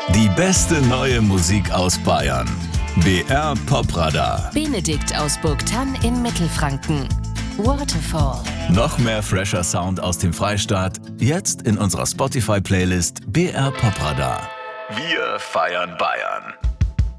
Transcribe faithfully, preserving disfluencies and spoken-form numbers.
Die beste neue Musik aus Bayern. B R Popradar. Benedikt aus Burgthann in Mittelfranken. Waterfall. Noch mehr fresher Sound aus dem Freistaat. Jetzt in unserer Spotify-Playlist B R Popradar. Wir feiern Bayern.